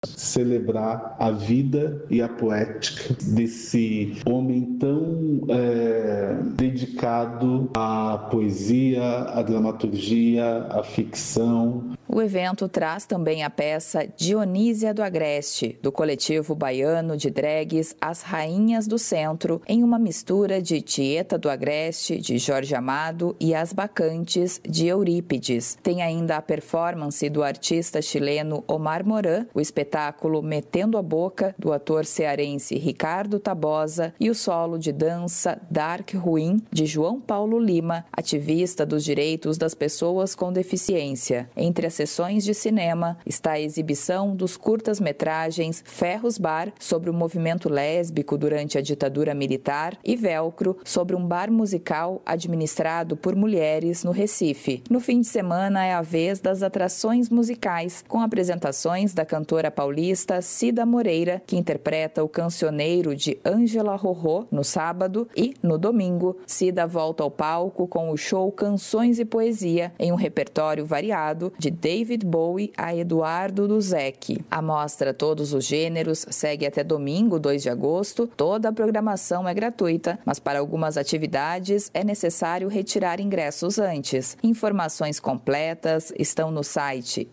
celebrar a vida e a poética desse homem tão dedicado à poesia, à dramaturgia, à ficção. O evento traz também a peça Dionísia do Agreste, do coletivo baiano de drags As Rainhas do Centro, em uma mistura de Tieta do Agreste, de Jorge Amado, e As Bacantes, de Eurípides. Tem ainda a performance do artista chileno Omar Moran, o espetáculo Metendo a Boca, do ator cearense Ricardo Tabosa, e o solo de dança Dark Ruim, de João Paulo Lima, ativista dos direitos das pessoas com deficiência. Entre as sessões de cinema está a exibição dos curtas-metragens Ferros Bar, sobre o movimento lésbico durante a ditadura militar, e Velcro, sobre um bar musical administrado por mulheres no Recife. No fim de semana é a vez das atrações musicais, com apresentações da cantora paulista Cida Moreira, que interpreta o cancioneiro de Ângela Rorró no sábado, e, no domingo, Cida volta ao palco com o show Canções e Poesia, em um repertório variado de David Bowie a Eduardo Duzec. A mostra Todos os Gêneros segue até domingo, 2 de agosto. Toda a programação é gratuita, mas para algumas atividades é necessário retirar ingressos antes. Informações completas estão no site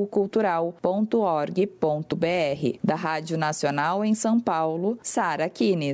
itaucultural.org.br. Da Rádio Nacional em São Paulo, Sara Kines.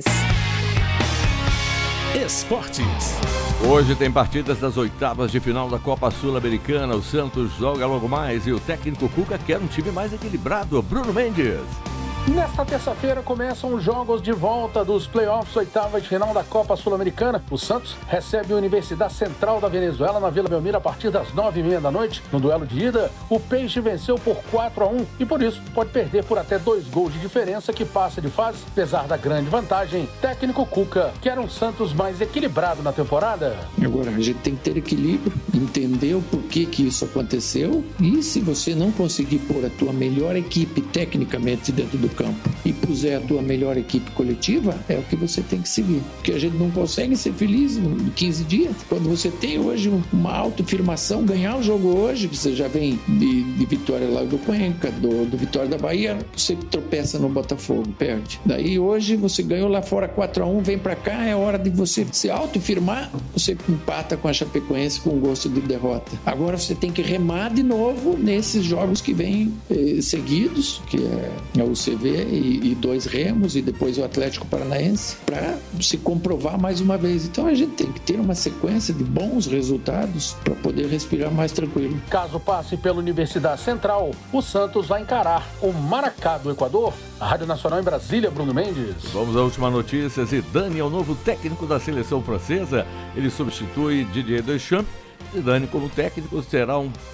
Esportes. Hoje tem partidas das oitavas de final da Copa Sul-Americana. O Santos joga logo mais e o técnico Cuca quer um time mais equilibrado. Bruno Mendes. Nesta terça-feira começam os jogos de volta dos playoffs, oitava de final da Copa Sul-Americana. O Santos recebe a Universidade Central da Venezuela na Vila Belmiro a partir das 9h30 da noite. No duelo de ida, o Peixe venceu por 4-1 e por isso pode perder por até 2 gols de diferença, que passa de fase. Apesar da grande vantagem, técnico Cuca quer um Santos mais equilibrado na temporada. Agora, a gente tem que ter equilíbrio, entender o porquê que isso aconteceu, e se você não conseguir pôr a tua melhor equipe tecnicamente dentro do campo e puser a tua melhor equipe coletiva, é o que você tem que seguir. Porque a gente não consegue ser feliz em 15 dias. Quando você tem hoje uma autoafirmação, ganhar o jogo hoje, que você já vem de Vitória lá do Cuenca, do Vitória da Bahia, você tropeça no Botafogo, perde. Daí hoje você ganhou lá fora 4-1, vem pra cá, é hora de você se autoafirmar, você empata com a Chapecoense com gosto de derrota. Agora você tem que remar de novo nesses jogos que vêm seguidos, que é o CV e 2 Remos e depois o Atlético Paranaense, para se comprovar mais uma vez. Então a gente tem que ter uma sequência de bons resultados para poder respirar mais tranquilo. Caso passe pela Universidade Central, o Santos vai encarar o Maracá do Equador. A Rádio Nacional em Brasília, Bruno Mendes. Vamos à última notícia. Zidane é o novo técnico da seleção francesa. Ele substitui Didier Deschamps. Zidane, como técnico, será um